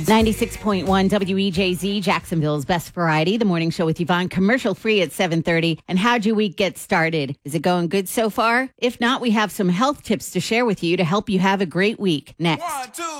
96.1 WEJZ, Jacksonville's best variety. The morning show with Yvonne, commercial free at 7:30. And how'd your week get started? Is it going good so far? If not, we have some health tips to share with you to help you have a great week. Next. 1, 2.